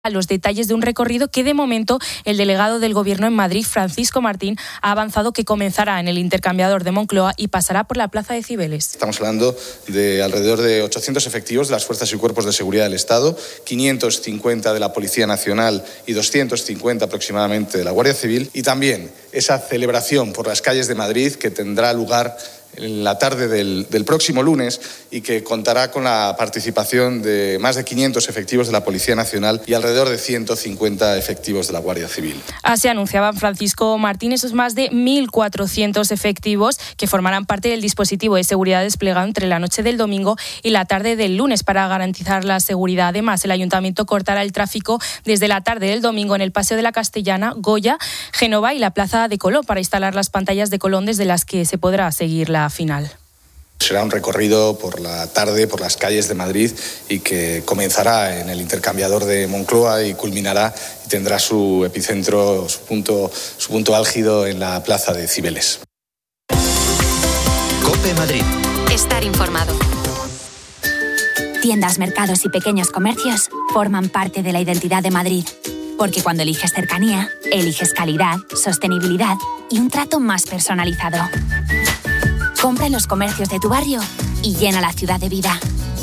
a los detalles de un recorrido que de momento el delegado del Gobierno en Madrid, Francisco Martín, ha avanzado que comenzará en el intercambiador de Moncloa y pasará por la Plaza de Cibeles. Estamos hablando de alrededor de 800 efectivos de las fuerzas y cuerpos de seguridad del Estado, 550 de la Policía Nacional y 250 aproximadamente de la Guardia Civil, y también esa celebración por las calles de Madrid que tendrá lugar en la tarde del próximo lunes y que contará con la participación de más de 500 efectivos de la Policía Nacional y alrededor de 150 efectivos de la Guardia Civil. Así anunciaba Francisco Martín esos más de 1.400 efectivos que formarán parte del dispositivo de seguridad desplegado entre la noche del domingo y la tarde del lunes para garantizar la seguridad. Además, el Ayuntamiento cortará el tráfico desde la tarde del domingo en el Paseo de la Castellana, Goya, Génova y la Plaza de Colón para instalar las pantallas de Colón desde las que se podrá seguir la final. Será un recorrido por la tarde, por las calles de Madrid y que comenzará en el intercambiador de Moncloa y culminará y tendrá su epicentro, su punto álgido en la Plaza de Cibeles. COPE Madrid. Estar informado. Tiendas, mercados y pequeños comercios forman parte de la identidad de Madrid. Porque cuando eliges cercanía, eliges calidad, sostenibilidad y un trato más personalizado. Compra en los comercios de tu barrio y llena la ciudad de vida.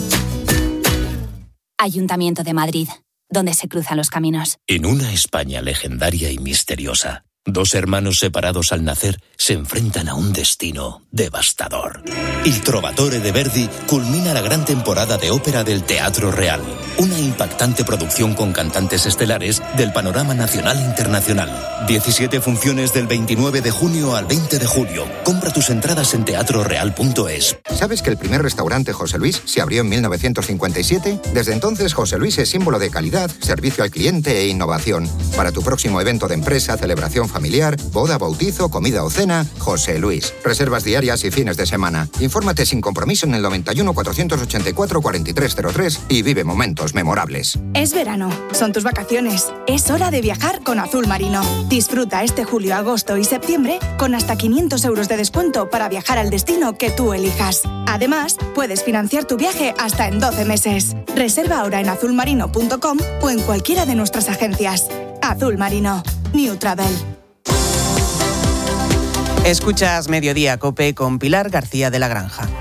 Ayuntamiento de Madrid, donde se cruzan los caminos. En una España legendaria y misteriosa, dos hermanos separados al nacer se enfrentan a un destino devastador. Il Trovatore de Verdi culmina la gran temporada de ópera del Teatro Real, una impactante producción con cantantes estelares del panorama nacional e internacional. 17 funciones del 29 de junio al 20 de julio. Compra tus entradas en teatroreal.es. ¿Sabes que el primer restaurante José Luis se abrió en 1957? Desde entonces José Luis es símbolo de calidad, servicio al cliente e innovación. Para tu próximo evento de empresa, celebración familiar, boda, bautizo, comida o cena, José Luis. Reservas diarias y fines de semana. Infórmate sin compromiso en el 91 484 4303 y vive momentos memorables. Es verano, son tus vacaciones. Es hora de viajar con Azul Marino. Disfruta este julio, agosto y septiembre con hasta 500 euros de descuento para viajar al destino que tú elijas. Además, puedes financiar tu viaje hasta en 12 meses. Reserva ahora en azulmarino.com o en cualquiera de nuestras agencias. Azul Marino. New Travel. Escuchas Mediodía COPE con Pilar García de la Granja.